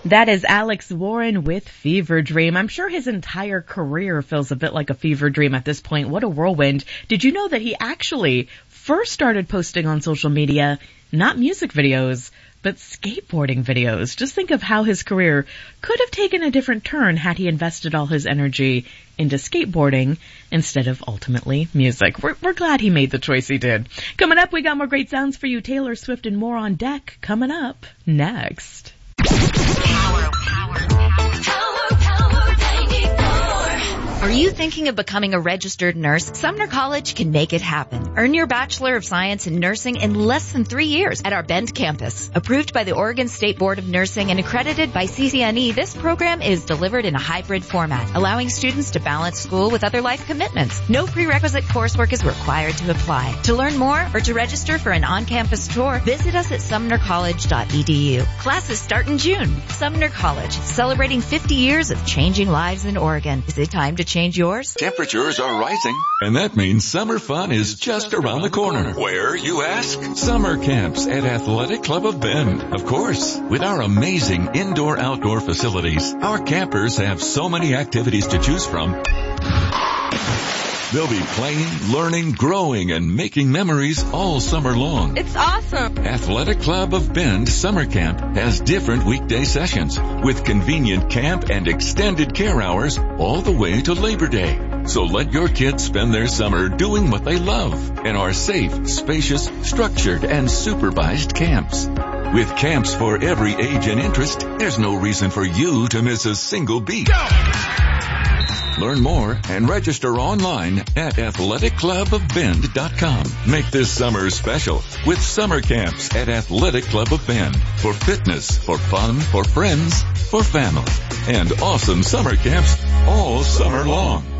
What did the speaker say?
That is Alex Warren with Fever Dream. I'm sure his entire career feels a bit like a fever dream at this point. What a whirlwind. Did you know that he actually first started posting on social media, not music videos, but skateboarding videos? Just think of how his career could have taken a different turn had he invested all his energy into skateboarding instead of ultimately music. We're glad he made the choice he did. Coming up, we got more great sounds for you. Taylor Swift and more on deck coming up next. Are you thinking of becoming a registered nurse? Sumner College can make it happen. Earn your Bachelor of Science in Nursing in less than 3 years at our Bend campus. Approved by the Oregon State Board of Nursing and accredited by CCNE, this program is delivered in a hybrid format, allowing students to balance school with other life commitments. No prerequisite coursework is required to apply. To learn more or to register for an on-campus tour, visit us at sumnercollege.edu. Classes start in June. Sumner College, celebrating 50 years of changing lives in Oregon. Is it time to change yours? Temperatures are rising, and that means summer fun is just around the corner. Where, you ask? Summer camps at Athletic Club of Bend. Of course, with our amazing indoor-outdoor facilities, our campers have so many activities to choose from. They'll be playing, learning, growing, and making memories all summer long. It's awesome. Athletic Club of Bend Summer Camp has different weekday sessions with convenient camp and extended care hours all the way to Labor Day. So let your kids spend their summer doing what they love in our safe, spacious, structured, and supervised camps. With camps for every age and interest, there's no reason for you to miss a single beat. Go! Learn more and register online at athleticClubofBend.com. Make this summer special with summer camps at Athletic Club of Bend for fitness, for fun, for friends, for family, and awesome summer camps all summer long.